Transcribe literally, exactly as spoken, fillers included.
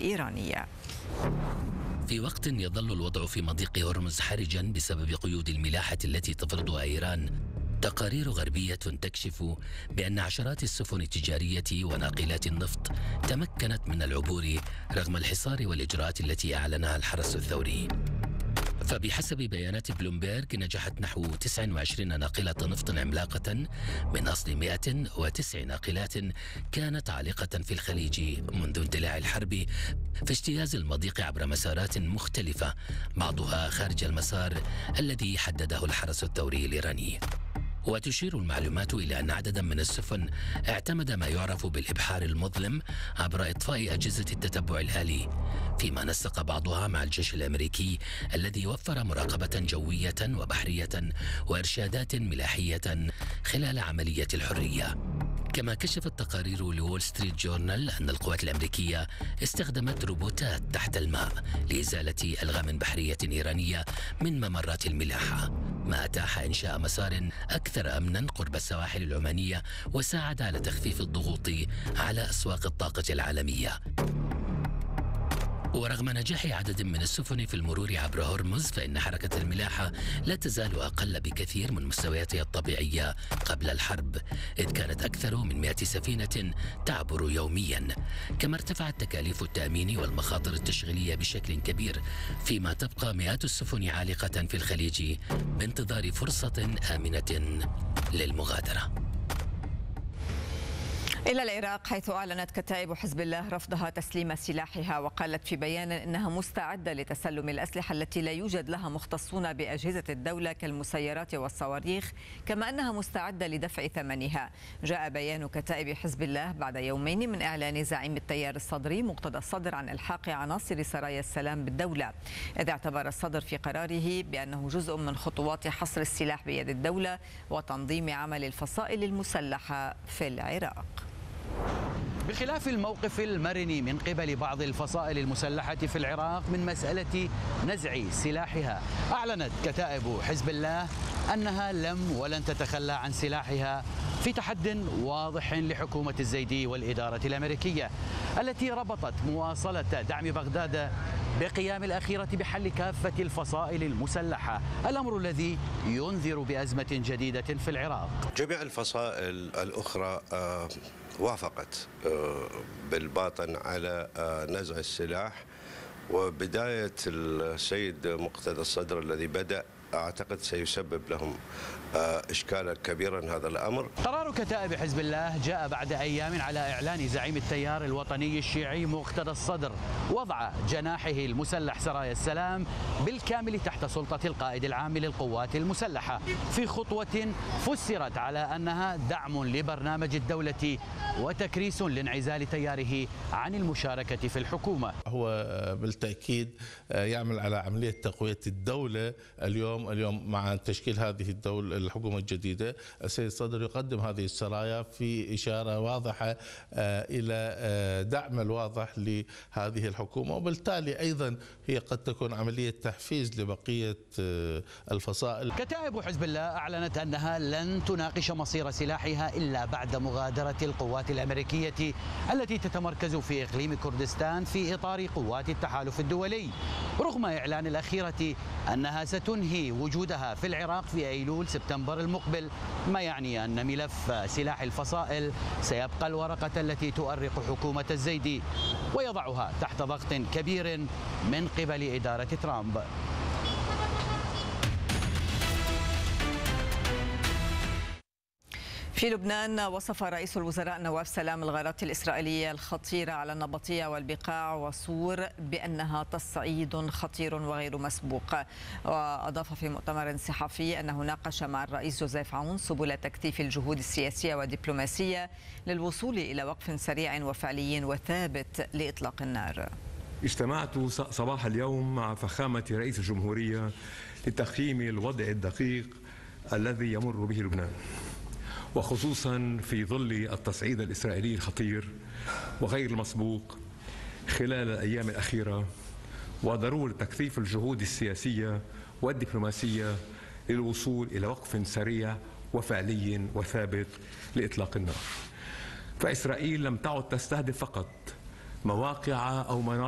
الإيرانية. في وقت يظل الوضع في مضيق هرمز حرجا بسبب قيود الملاحة التي تفرضها إيران، تقارير غربية تكشف بأن عشرات السفن التجارية وناقلات النفط تمكنت من العبور رغم الحصار والإجراءات التي أعلنها الحرس الثوري. فبحسب بيانات بلومبيرغ نجحت نحو تسعة وعشرين ناقلة نفط عملاقة من أصل مئة وتسع ناقلات كانت عالقة في الخليج منذ اندلاع الحرب في اجتياز المضيق عبر مسارات مختلفة، بعضها خارج المسار الذي حدده الحرس الثوري الإيراني. وتشير المعلومات إلى أن عددا من السفن اعتمد ما يعرف بالإبحار المظلم عبر إطفاء أجهزة التتبع الآلي، فيما نسق بعضها مع الجيش الأمريكي الذي وفر مراقبة جوية وبحرية وإرشادات ملاحية خلال عملية الحرية. كما كشفت تقارير لوول ستريت جورنال أن القوات الأمريكية استخدمت روبوتات تحت الماء لإزالة ألغام بحرية إيرانية من ممرات الملاحة، ما أتاح إنشاء مسار أكثر أمنا قرب السواحل العمانية وساعد على تخفيف الضغوط على أسواق الطاقة العالمية. ورغم نجاح عدد من السفن في المرور عبر هرمز، فإن حركة الملاحة لا تزال أقل بكثير من مستوياتها الطبيعية قبل الحرب، إذ كانت أكثر من مئة سفينة تعبر يوميا. كما ارتفعت تكاليف التأمين والمخاطر التشغيلية بشكل كبير، فيما تبقى مئات السفن عالقة في الخليج بانتظار فرصة آمنة للمغادرة. إلى العراق، حيث أعلنت كتائب حزب الله رفضها تسليم سلاحها، وقالت في بيان أنها مستعدة لتسلم الأسلحة التي لا يوجد لها مختصون بأجهزة الدولة كالمسيرات والصواريخ، كما أنها مستعدة لدفع ثمنها. جاء بيان كتائب حزب الله بعد يومين من إعلان زعيم التيار الصدري مقتدى الصدر عن إلحاق عناصر سرايا السلام بالدولة، إذ اعتبر الصدر في قراره بأنه جزء من خطوات حصر السلاح بيد الدولة وتنظيم عمل الفصائل المسلحة في العراق. بخلاف الموقف المرن من قبل بعض الفصائل المسلحة في العراق من مسألة نزع سلاحها، أعلنت كتائب حزب الله أنها لم ولن تتخلى عن سلاحها في تحد واضح لحكومة الزيدي والإدارة الأمريكية التي ربطت مواصلة دعم بغداد بقيام الأخيرة بحل كافة الفصائل المسلحة، الأمر الذي ينذر بأزمة جديدة في العراق. جميع الفصائل الأخرى وافقت بالباطن على نزع السلاح، وبداية السيد مقتدى الصدر الذي بدأ أعتقد سيسبب لهم إشكالا كبيرا هذا الأمر. قرار كتائب حزب الله جاء بعد أيام على إعلان زعيم التيار الوطني الشيعي مقتدى الصدر وضع جناحه المسلح سرايا السلام بالكامل تحت سلطة القائد العام للقوات المسلحة، في خطوة فسرت على أنها دعم لبرنامج الدولة وتكريس لانعزال تياره عن المشاركة في الحكومة. هو بالتأكيد يعمل على عملية تقوية الدولة. اليوم اليوم مع تشكيل هذه الدولة الحكومة الجديدة، السيد الصدر يقدم هذه السرايا في إشارة واضحة إلى دعم الواضح لهذه الحكومة، وبالتالي أيضا هي قد تكون عملية تحفيز لبقية الفصائل. كتائب حزب الله أعلنت أنها لن تناقش مصير سلاحها إلا بعد مغادرة القوات الأمريكية التي تتمركز في إقليم كردستان في إطار قوات التحالف الدولي، رغم إعلان الأخيرة أنها ستنهي وجودها في العراق في أيلول سبتمبر المقبل، ما يعني أن ملف سلاح الفصائل سيبقى الورقة التي تؤرق حكومة الزيدي ويضعها تحت ضغط كبير من قبل إدارة ترامب. في لبنان، وصف رئيس الوزراء نواف سلام الغارات الإسرائيلية الخطيرة على النبطية والبقاع وصور بأنها تصعيد خطير وغير مسبوق. وأضاف في مؤتمر صحفي أنه ناقش مع الرئيس جوزيف عون سبل تكثيف الجهود السياسية والدبلوماسية للوصول إلى وقف سريع وفعلي وثابت لإطلاق النار. اجتمعت صباح اليوم مع فخامة رئيس الجمهورية لتقييم الوضع الدقيق الذي يمر به لبنان، وخصوصا في ظل التصعيد الإسرائيلي الخطير وغير المسبوق خلال الأيام الأخيرة، وضرورة تكثيف الجهود السياسية والدبلوماسية للوصول إلى وقف سريع وفعلي وثابت لإطلاق النار. فإسرائيل لم تعد تستهدف فقط مواقع أو مناطق